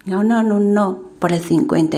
Ganó un no por el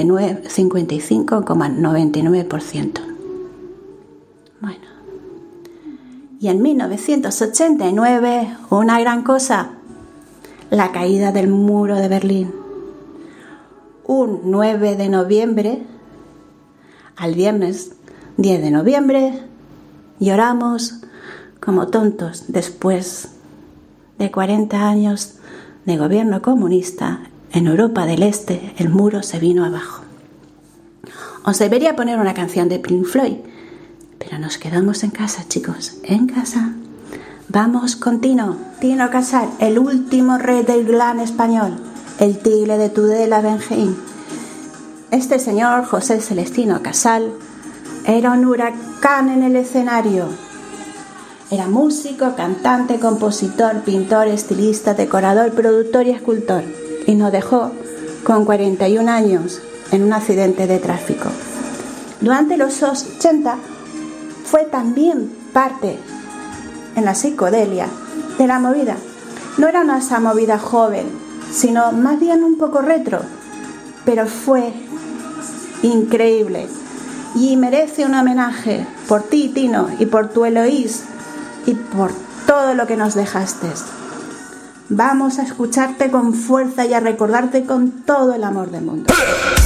55,99%. Bueno. Y en 1989, una gran cosa, la caída del muro de Berlín. Un 9 de noviembre, al viernes 10 de noviembre, lloramos como tontos después de 40 años de gobierno comunista. En Europa del Este el muro se vino abajo. Os debería poner una canción de Pink Floyd, pero nos quedamos en casa, chicos, en casa. Vamos con Tino Casal, el último rey del glam español, el tigre de Tudela Benjaín. Este señor, José Celestino Casal, era un huracán en el escenario. Era músico, cantante, compositor, pintor, estilista, decorador, productor y escultor. Y nos dejó con 41 años en un accidente de tráfico. Durante los 80 fue también parte en la psicodelia de la movida. No era esa movida joven, sino más bien un poco retro, pero fue increíble y merece un homenaje por ti, Tino, y por tu Eloís y por todo lo que nos dejaste. Vamos a escucharte con fuerza y a recordarte con todo el amor del mundo.